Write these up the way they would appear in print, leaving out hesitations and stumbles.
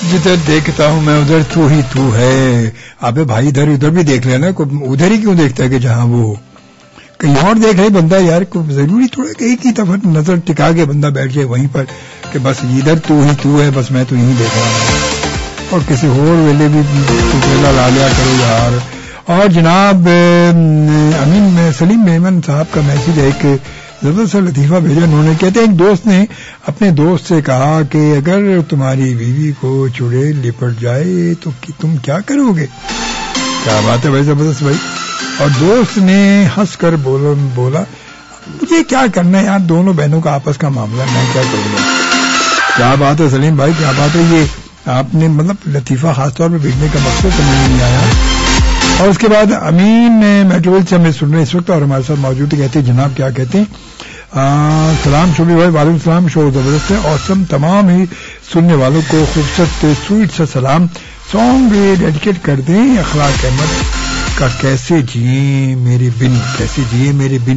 جدھر دیکھتا ہوں میں ادھر تو ہی تو ہے. ابے بھائی ادھر بھی دیکھ لینا, ادھر ہی کیوں دیکھتا ہے کہ جہاں وہ ہو, کہیں اور دیکھ رہے بندہ یار. ضروری تھوڑا کہ ایک ہی طرف نظر ٹکا کے بندہ بیٹھ جائے وہیں پر کہ بس ادھر تو ہی تو ہے, بس میں تو یہیں دیکھ رہا ہوں, اور کسی اور ویلے بھی ویلا لا لیا کرو یار. اور جناب امین سلیم میمن صاحب کا میسج ہے, ایک زبردست سا لطیفہ بھیجا انہوں نے. کہتے ہیں ایک دوست نے اپنے دوست سے کہا کہ اگر تمہاری بیوی کو چڑیل لپٹ جائے تو تم کیا کرو گے. کیا بات ہے بھائی, زبردست بھائی. اور دوست نے ہنس کر بولا مجھے کیا کرنا ہے یار, دونوں بہنوں کا آپس کا معاملہ, میں کیا کروں گا. کیا بات ہے سلیم بھائی, کیا بات ہے. یہ آپ نے مطلب لطیفہ خاص طور پہ بھیجنے کا مقصد سمجھ نہیں آیا. اور اس کے بعد امین میٹرول سے ہمیں سن رہے اس وقت اور ہمارے ساتھ موجود ہے. کہتے ہیں جناب کیا کہتے ہیں, سلام شبلی بھائی. وعلیکم السلام, شو زبردست ہے, اوسم. تمام ہی سننے والوں کو خوبصورت سویٹ سا سلام. سانگ ڈیڈیکیٹ کر دیں اخلاق احمد کا کیسے جیے میرے بن, کیسے جیے میرے بن.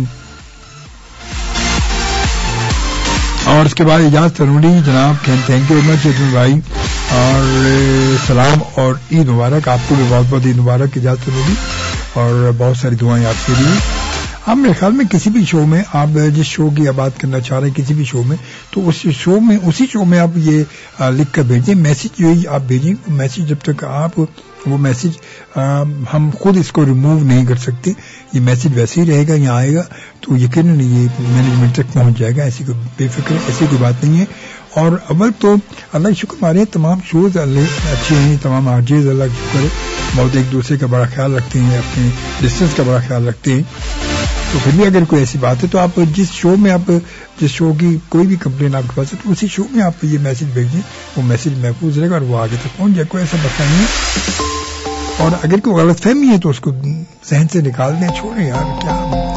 اور اس کے بعد اجازت تنوری جناب, تھینک یو ویری مچ بھائی, اور سلام اور عید مبارک. آپ کو بھی بہت بہت عید مبارک اجازت تنوری, اور بہت ساری دعائیں آپ کے لیے. اب میرے خیال میں کسی بھی شو میں آپ جس شو کی بات کرنا چاہ رہے ہیں کسی بھی شو میں, تو اسی شو میں آپ یہ لکھ کر بھیجیں میسج, جو آپ بھیجیں میسج, جب تک آپ وہ میسج ہم خود اس کو ریموو نہیں کر سکتے, یہ میسج ویسے ہی رہے گا, یہاں آئے گا تو یقیناً یہ مینجمنٹ تک پہنچ جائے گا. ایسی کوئی بے فکر ایسی کوئی بات نہیں ہے. اور اول تو اللہ کا شکر, ہمارے تمام شوز اچھے ہیں, تمام آرجیز اللہ کا شکر ہے بہت ایک دوسرے کا بڑا خیال رکھتے ہیں, اپنے ڈسٹینس کا بڑا خیال رکھتے ہیں. تو پھر بھی اگر کوئی ایسی بات ہے تو آپ جس شو کی کوئی بھی کمپلین آپ کے پاس ہے تو اسی شو میں آپ یہ میسج بھیج دیں, وہ میسج محفوظ رہے گا اور وہ آگے تک پہنچ جائے, کوئی ایسا مسئلہ نہیں ہے. اور اگر کوئی غلط فہمی ہے تو اس کو ذہن سے نکال دیں, چھوڑیں یار. کیا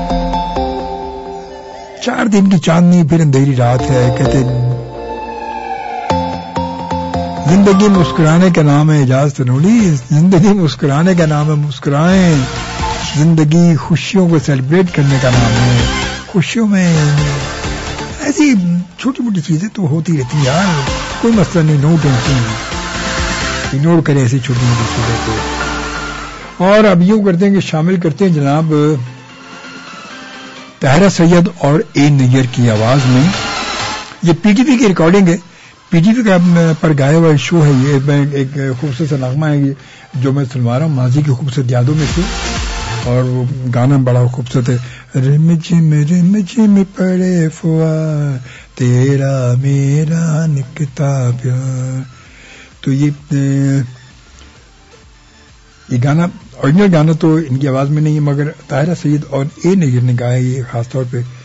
4 دن کی چاندنی پھر اندھیری رات ہے. کہتے زندگی مسکرانے کا نام ہے اجازت تنوری, زندگی مسکرانے کا نام ہے, مسکرائیں. زندگی خوشیوں کو سیلیبریٹ کرنے کا نام ہے, خوشیوں میں ایسی چھوٹی موٹی چیزیں تو ہوتی رہتی ہیں یار, کوئی مسئلہ نہیں, نو ٹینشن, اگنور کریں ایسی چھوٹی موٹی چیزوں کو. اور اب یوں کرتے ہیں کہ شامل کرتے ہیں جناب طاہرہ سید اور اے نیر کی آواز میں. یہ پی ٹی پی کی ریکارڈنگ ہے, پی ٹی پی کا پر گایا ہوا شو ہے. یہ ایک خوبصورت سا نغمہ ہے یہ جو میں سنوا رہا ہوں ماضی کی خوبصورت یادوں میں سے, اور وہ گانا بڑا خوبصورت ہے. رم جھم پڑے فوا تیرا میرا نکتا پیار. تو یہ گانا اوریجنل گانا تو ان کی آواز میں نہیں ہے, مگر طاہرہ سید اور اے نیر نے گایا یہ خاص طور پہ